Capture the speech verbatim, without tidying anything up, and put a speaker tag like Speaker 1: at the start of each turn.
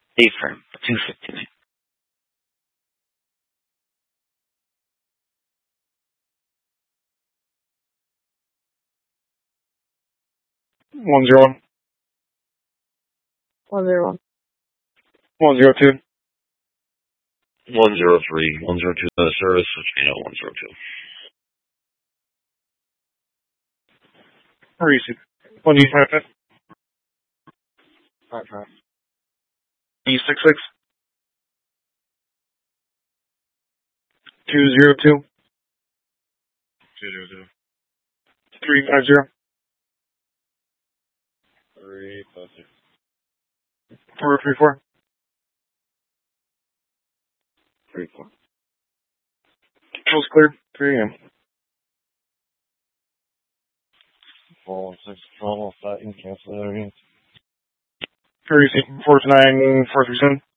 Speaker 1: A-firm, two fifty-nine.
Speaker 2: One zero.
Speaker 3: One zero one.
Speaker 2: One zero two.
Speaker 4: One zero three. One zero two. The service, you know, one zero two.
Speaker 2: Receive. One D five five.
Speaker 5: Five five.
Speaker 2: E six six. Two zero two.
Speaker 5: Two zero two.
Speaker 2: Three five zero.
Speaker 5: Three five six.
Speaker 2: Four three four.
Speaker 5: Three four.
Speaker 2: Controls cleared. three A M.
Speaker 5: Four one six. Control. Fighting. Cancel that again.
Speaker 2: Receive. Four nine four three seven.